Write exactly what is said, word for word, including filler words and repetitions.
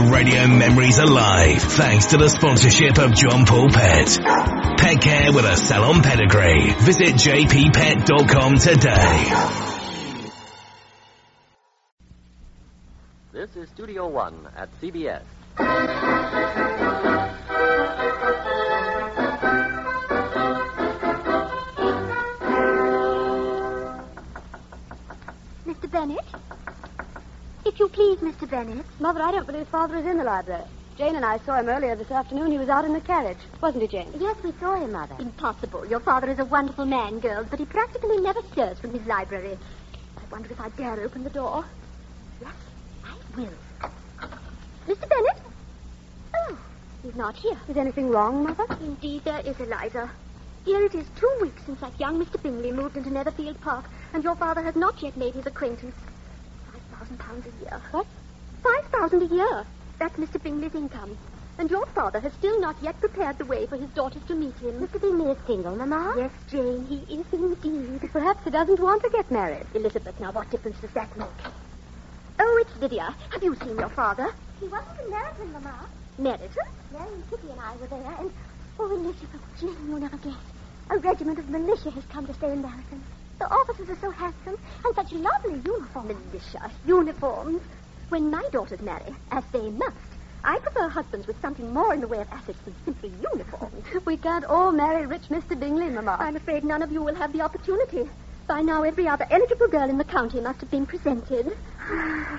radio memories alive thanks to the sponsorship of John Paul Pet. Pet care with a salon pedigree. Visit j p pet dot com today. This is Studio One at C B S. Mister Bennett? If you please, Mister Bennett. Mother, I don't believe Father is in the library. Jane and I saw him earlier this afternoon. He was out in the carriage. Wasn't he, Jane? Yes, we saw him, Mother. Impossible. Your father is a wonderful man, girls, but he practically never stirs from his library. I wonder if I dare open the door. Yes, I will. Mister Bennett? Oh, he's not here. Is anything wrong, Mother? Indeed there is, Eliza. Here it is two weeks since that young Mister Bingley moved into Netherfield Park, and your father has not yet made his acquaintance. Five thousand pounds a year. What? Five thousand a year. That's Mister Bingley's income. And your father has still not yet prepared the way for his daughters to meet him. Mister Bingley is single, Mamma? Yes, Jane, he is indeed. Perhaps he doesn't want to get married. Elizabeth, now what difference does that make? Oh, it's Lydia. Have you seen your father? He wasn't in Meryton, Mamma. Meryton? Mary and Kitty and I were there, and... Oh, Elizabeth, Jane, you'll never guess. A regiment of militia has come to stay in Meryton. The officers are so handsome, and such lovely uniforms. Militia, uniforms. When my daughters marry, as they must, I prefer husbands with something more in the way of assets than simply uniforms. We can't all marry rich Mister Bingley, Mamma. I'm afraid none of you will have the opportunity. By now, every other eligible girl in the county must have been presented.